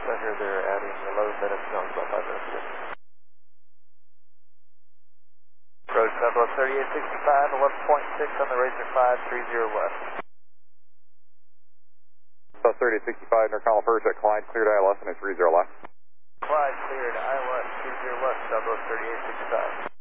I hear they're adding 11 minutes now, it's about 5 minutes ago. Approach Sunbelt 3865, 11.6 on the Razor 530 left. South 3865, Norcala First at Clyde, cleared ILS and it's 30 left. Clyde cleared ILS 30 left, Sunbelt 3865.